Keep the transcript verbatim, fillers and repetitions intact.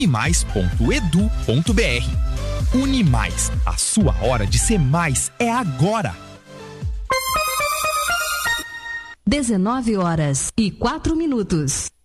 unimais ponto edu ponto br. Unimais, a sua hora de ser mais é agora. dezenove horas e quatro minutos.